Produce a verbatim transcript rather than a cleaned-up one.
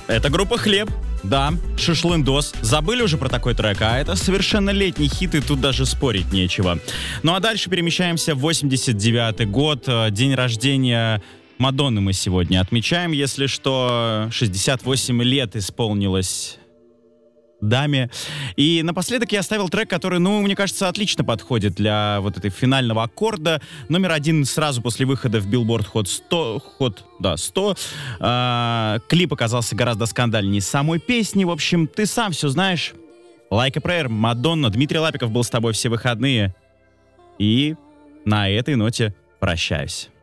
Это группа «Хлеб». Да, «Шашлындос». Забыли уже про такой трек, а это совершеннолетний хит, и тут даже спорить нечего. Ну а дальше перемещаемся в восемьдесят девятый год, день рождения Мадонны мы сегодня отмечаем, если что, шестьдесят восемь лет исполнилось даме. И напоследок я оставил трек, который, ну, мне кажется, отлично подходит для вот этой финального аккорда. Номер один сразу после выхода в Billboard Hot сто. Hot, да, сто. А, клип оказался гораздо скандальнее самой песни. В общем, ты сам все знаешь. Like a Prayer, Мадонна. Дмитрий Лапиков был с тобой все выходные. И на этой ноте прощаюсь.